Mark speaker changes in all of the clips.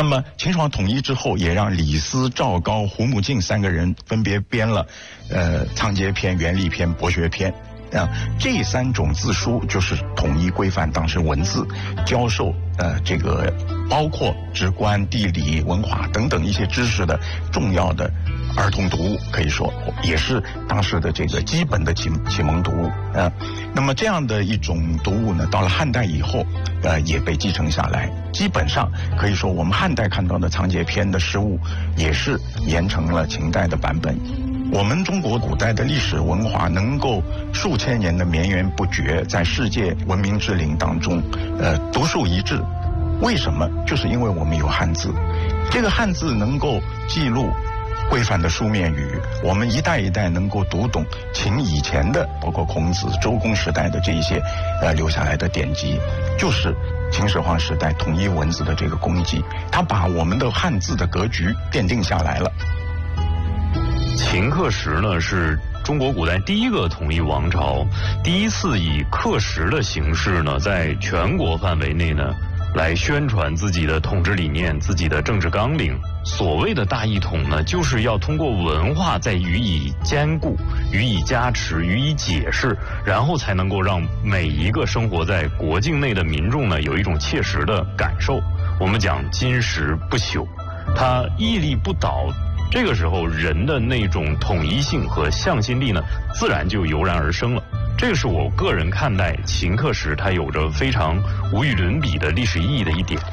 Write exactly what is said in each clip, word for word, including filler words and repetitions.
Speaker 1: 那么秦始皇统一之后，也让李斯、赵高、胡母敬三个人分别编了呃仓颉篇、元历篇、博学篇。啊，这三种字书就是统一规范当时文字教授呃这个包括直观、地理、文化等等一些知识的重要的儿童读物，可以说也是当时的这个基本的启启蒙读物啊。那么这样的一种读物呢，到了汉代以后，呃也被继承下来。基本上可以说，我们汉代看到的仓颉篇的诗物，也是沿承了秦代的版本。我们中国古代的历史文化能够数千年的绵延不绝，在世界文明之林当中，呃，独树一帜。为什么？就是因为我们有汉字，这个汉字能够记录规范的书面语，我们一代一代能够读懂秦以前的，包括孔子、周公时代的这一些呃留下来的典籍，就是秦始皇时代统一文字的这个功绩，他把我们的汉字的格局奠定下来了。
Speaker 2: 秦刻石呢是中国古代第一个统一王朝，第一次以刻石的形式呢，在全国范围内呢，来宣传自己的统治理念、自己的政治纲领。所谓的大一统呢，就是要通过文化再予以兼顾、予以加持、予以解释，然后才能够让每一个生活在国境内的民众呢，有一种切实的感受。我们讲金石不朽，它屹立不倒。这个时候，人的那种统一性和向心力呢，自然就油然而生了。这个是我个人看待秦刻石它有着非常无与伦比的历史意义的一点。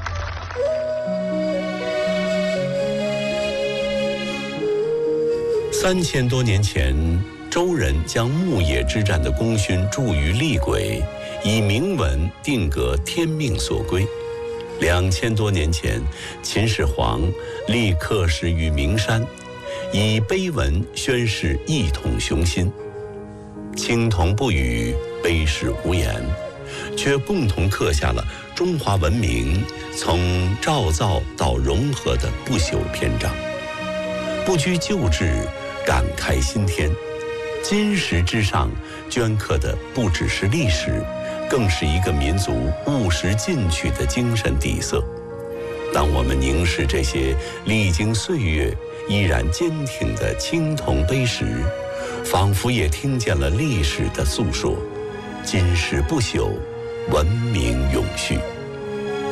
Speaker 3: 三千多年前，周人将牧野之战的功勋铸于厉轨，以铭文定格天命所归。两千多年前，秦始皇立刻石于名山，以碑文宣示一统雄心。青铜不语，碑石无言，却共同刻下了中华文明从造造到融合的不朽篇章。不拘旧制，感慨新天。金石之上镌刻的不只是历史，更是一个民族务实进取的精神底色。当我们凝视这些历经岁月依然坚挺的青铜碑石，仿佛也听见了历史的诉说。金石不朽，文明永续。